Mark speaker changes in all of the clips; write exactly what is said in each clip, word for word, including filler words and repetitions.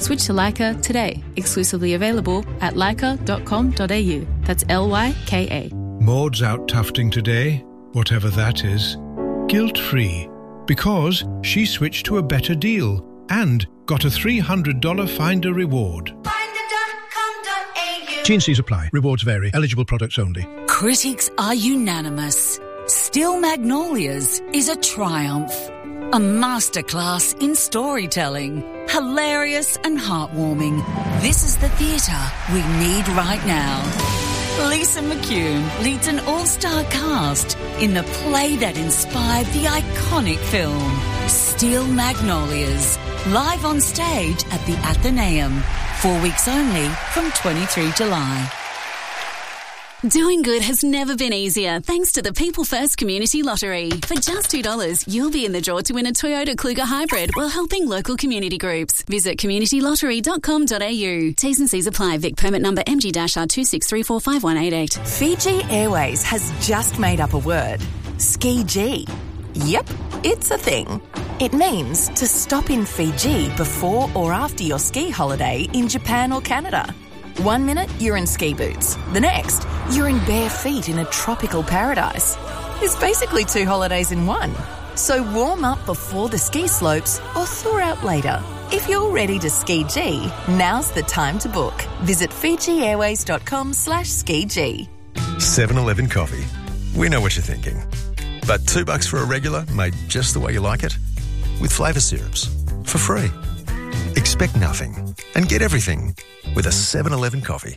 Speaker 1: Switch to Leica today. Exclusively available at leica dot com dot a u. That's L Y K A.
Speaker 2: Maud's out tufting today, whatever that is, guilt-free, because she switched to a better deal and got a three hundred dollars Finder reward. T and C's apply. Rewards vary. Eligible products only.
Speaker 3: Critics are unanimous. Still Magnolias is a triumph. A masterclass in storytelling. Hilarious and heartwarming. This is the theatre we need right now. Lisa McCune leads an all-star cast in the play that inspired the iconic film, Steel Magnolias, live on stage at the Athenaeum. Four weeks only from twenty-third of July.
Speaker 4: Doing good has never been easier thanks to the People First Community Lottery. For just two dollars, you'll be in the draw to win a Toyota Kluger Hybrid while helping local community groups. Visit community lottery dot com dot a u. T's and C's apply. Vic permit number M G R two six three four five one eight eight.
Speaker 5: Fiji Airways has just made up a word. Ski-G. Yep, it's a thing. It means to stop in Fiji before or after your ski holiday in Japan or Canada. One minute, you're in ski boots. The next, you're in bare feet in a tropical paradise. It's basically two holidays in one. So warm up before the ski slopes or thaw out later. If you're ready to ski-G, now's the time to book. Visit fiji airways dot com slash ski-G.
Speaker 6: seven eleven coffee. We know what you're thinking. But two bucks for a regular made just the way you like it? With flavour syrups. For free. Expect nothing and get everything with a seven eleven coffee.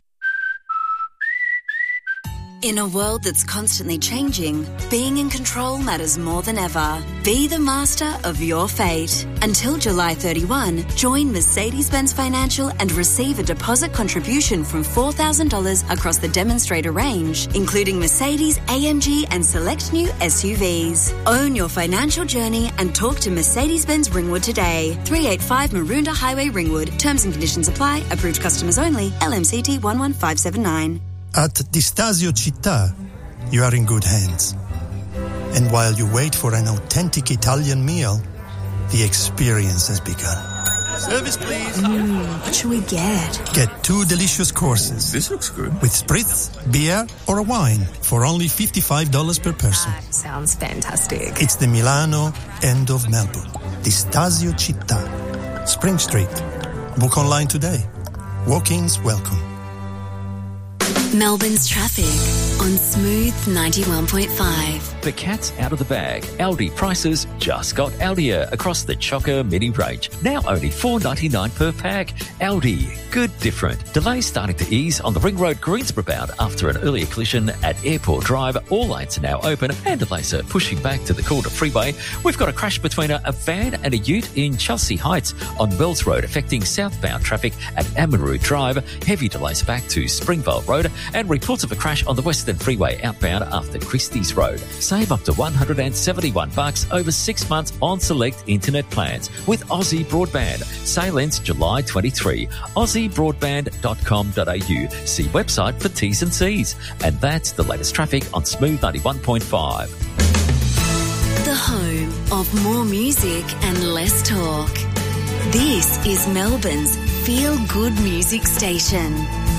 Speaker 3: In a world that's constantly changing, being in control matters more than ever. Be the master of your fate. Until July thirty-first, join Mercedes-Benz Financial and receive a deposit contribution from four thousand dollars across the demonstrator range, including Mercedes, A M G and select new S U Vs. Own your financial journey and talk to Mercedes-Benz Ringwood today. three eighty-five Maroondah Highway, Ringwood. Terms and conditions apply. Approved customers only. L M C T one one five seven nine.
Speaker 7: At Di Stasio Città, you are in good hands. And while you wait for an authentic Italian meal, the experience has begun.
Speaker 8: Service, please.
Speaker 3: Mm, what should we get?
Speaker 7: Get two delicious courses.
Speaker 8: This looks good.
Speaker 7: With spritz, beer, or a wine for only fifty-five dollars per person.
Speaker 9: That sounds fantastic.
Speaker 7: It's the Milano end of Melbourne. Di Stasio Città. Spring Street. Book online today. Walk-ins welcome.
Speaker 4: Melbourne's traffic on Smooth ninety-one point five.
Speaker 10: The cat's out of the bag. Aldi prices just got Aldier across the Chocker Mini range. Now only four dollars ninety-nine per pack. Aldi, good different. Delays starting to ease on the Ring Road Greensboro bound after an earlier collision at Airport Drive. All lanes are now open and delays are pushing back to the Calder Freeway. We've got a crash between a, a van and a ute in Chelsea Heights on Wells Road, affecting southbound traffic at Amaroo Drive. Heavy delays back to Springvale Road, and reports of a crash on the Western Freeway outbound after Christie's Road. Save up to one hundred seventy-one bucks over six months on select internet plans with Aussie Broadband. Sale ends July twenty-third. aussie broadband dot com dot a u. See website for T's and C's. And that's the latest traffic on Smooth ninety-one point five.
Speaker 4: The home of more music and less talk. This is Melbourne's feel-good music station.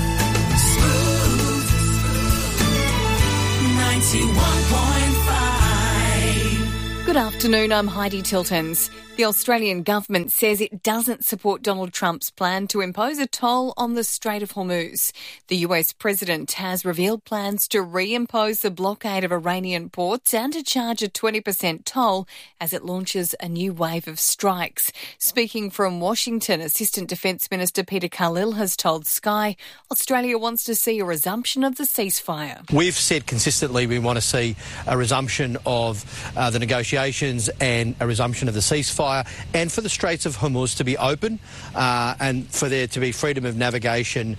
Speaker 11: ninety-one point five.
Speaker 12: Good afternoon, I'm Heidi Tiltons. The Australian government says it doesn't support Donald Trump's plan to impose a toll on the Strait of Hormuz. The U S president has revealed plans to reimpose the blockade of Iranian ports and to charge a twenty percent toll as it launches a new wave of strikes. Speaking from Washington, Assistant Defence Minister Peter Khalil has told Sky Australia wants to see a resumption of the ceasefire.
Speaker 13: We've said consistently we want to see a resumption of uh, the negotiations and a resumption of the ceasefire, and for the Straits of Hormuz to be open uh, and for there to be freedom of navigation.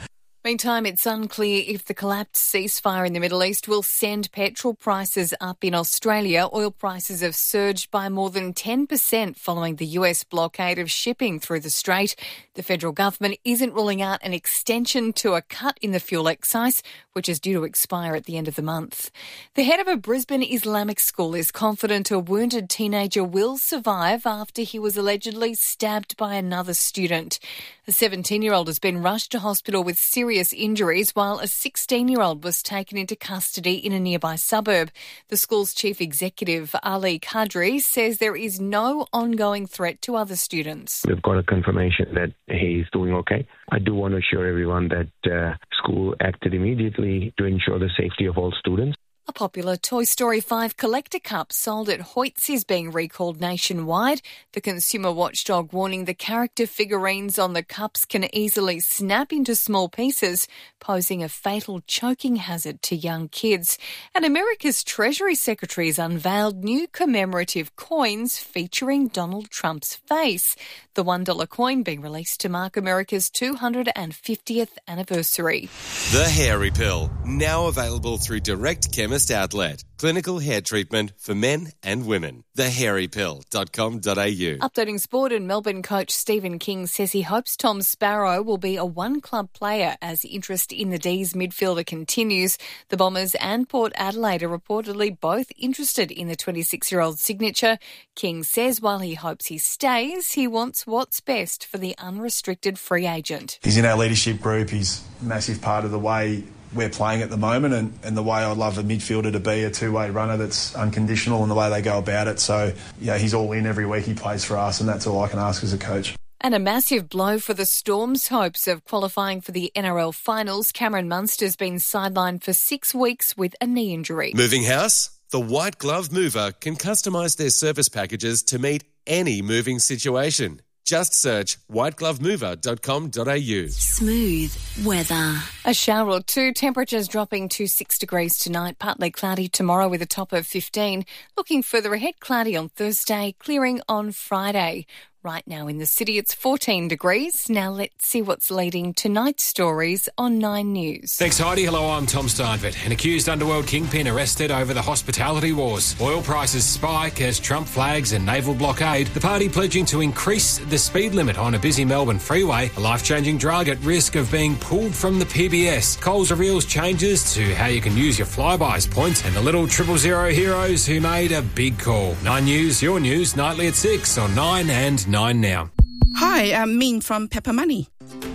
Speaker 12: Meantime, it's unclear if the collapsed ceasefire in the Middle East will send petrol prices up in Australia. Oil prices have surged by more than ten percent following the U S blockade of shipping through the Strait. The federal government isn't ruling out an extension to a cut in the fuel excise, which is due to expire at the end of the month. The head of a Brisbane Islamic school is confident a wounded teenager will survive after he was allegedly stabbed by another student. A seventeen-year-old has been rushed to hospital with serious injuries, while a sixteen-year-old was taken into custody in a nearby suburb. The school's chief executive, Ali Qadri, says there is no ongoing threat to other students.
Speaker 8: We've got a confirmation that he's doing okay. I do want to assure everyone that uh, school acted immediately to ensure the safety of all students.
Speaker 12: A popular Toy Story five collector cup sold at Hoyts is being recalled nationwide. The consumer watchdog warning the character figurines on the cups can easily snap into small pieces, posing a fatal choking hazard to young kids. And America's Treasury Secretary has unveiled new commemorative coins featuring Donald Trump's face. The one dollar coin being released to mark America's two hundred fiftieth anniversary.
Speaker 14: The Hairy Pill, now available through Direct Chemist Outlet. Clinical hair treatment for men and women. the hairy pill dot com dot a u.
Speaker 12: Updating sport, and Melbourne coach Stephen King says he hopes Tom Sparrow will be a one-club player as interest in the D's midfielder continues. The Bombers and Port Adelaide are reportedly both interested in the twenty-six-year-old signature. King says while he hopes he stays, he wants what's best for the unrestricted free agent.
Speaker 15: He's in our leadership group. He's a massive part of the way we're playing at the moment, and, and the way I'd love a midfielder to be, a two-way runner that's unconditional in the way they go about it. So, yeah, he's all in every week he plays for us, and that's all I can ask as a coach.
Speaker 12: And a massive blow for the Storm's hopes of qualifying for the N R L finals. Cameron Munster's been sidelined for six weeks with a knee injury.
Speaker 14: Moving house? The White Glove Mover can customise their service packages to meet any moving situation. Just search white glove mover dot com dot a u.
Speaker 3: Smooth weather.
Speaker 12: A shower or two. Temperatures dropping to six degrees tonight. Partly cloudy tomorrow with a top of fifteen. Looking further ahead, cloudy on Thursday, clearing on Friday. Right now in the city, it's fourteen degrees. Now let's see what's leading tonight's stories on Nine News.
Speaker 16: Thanks, Heidi. Hello, I'm Tom Steinfort. An accused underworld kingpin arrested over the hospitality wars. Oil prices spike as Trump flags a naval blockade. The party pledging to increase the speed limit on a busy Melbourne freeway. A life-changing drug at risk of being pulled from the P B S. Coles reveals changes to how you can use your Flybuys points. And the little triple zero heroes who made a big call. Nine News, your news, nightly at six on Nine and Nine Now.
Speaker 17: Hi, I'm Min from Pepper Money.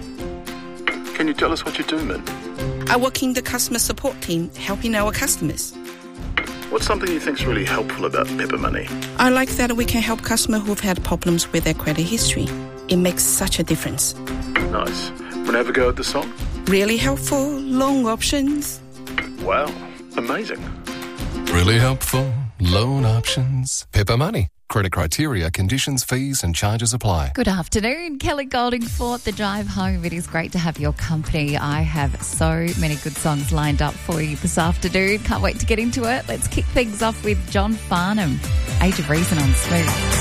Speaker 18: Can you tell us what you do, Min?
Speaker 17: I work in the customer support team, helping our customers.
Speaker 18: What's something you think's really helpful about Pepper Money?
Speaker 17: I like that we can help customers who've had problems with their credit history. It makes such a difference.
Speaker 18: Nice. Want to have a go at the song?
Speaker 17: Really helpful, loan options.
Speaker 18: Wow, amazing.
Speaker 19: Really helpful, loan options. Pepper Money. Credit criteria, conditions, fees and charges apply.
Speaker 20: Good afternoon, Kelly Goldingford, The Drive Home. It is great to have your company. I have so many good songs lined up for you this afternoon. Can't wait to get into it. Let's kick things off with John Farnham, Age of Reason on Smooth.